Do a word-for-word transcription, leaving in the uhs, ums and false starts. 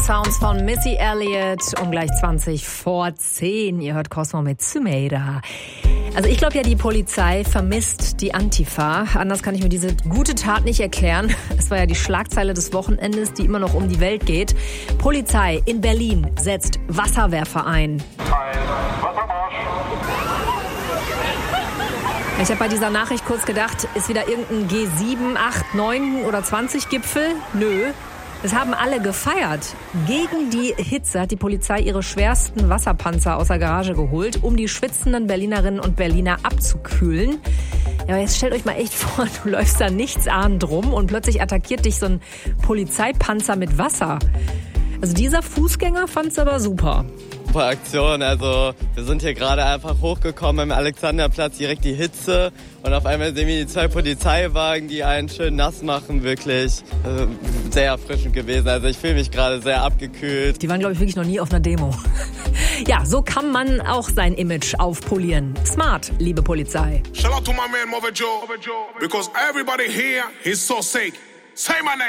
Sounds von Missy Elliott um gleich zwanzig vor zehn. Ihr hört Cosmo mit Zumeida. Also ich glaube ja, die Polizei vermisst die Antifa. Anders kann ich mir diese gute Tat nicht erklären. Es war ja die Schlagzeile des Wochenendes, die immer noch um die Welt geht. Polizei in Berlin setzt Wasserwerfer ein. Ich habe bei dieser Nachricht kurz gedacht, ist wieder irgendein G sieben, acht, neun oder zwanzig Gipfel? Nö. Es haben alle gefeiert. Gegen die Hitze hat die Polizei ihre schwersten Wasserpanzer aus der Garage geholt, um die schwitzenden Berlinerinnen und Berliner abzukühlen. Ja, aber jetzt stellt euch mal echt vor, du läufst da nichtsahnend rum und plötzlich attackiert dich so ein Polizeipanzer mit Wasser. Also dieser Fußgänger fand's aber super. Super Aktion, also wir sind hier gerade einfach hochgekommen im Alexanderplatz, direkt die Hitze und auf einmal sehen wir die zwei Polizeiwagen, die einen schön nass machen, wirklich äh, sehr erfrischend gewesen. Also ich fühle mich gerade sehr abgekühlt. Die waren, glaube ich, wirklich noch nie auf einer Demo. Ja, so kann man auch sein Image aufpolieren. Smart, liebe Polizei. Shout out to my man Mova Joe, because everybody here is so sick. Say my name.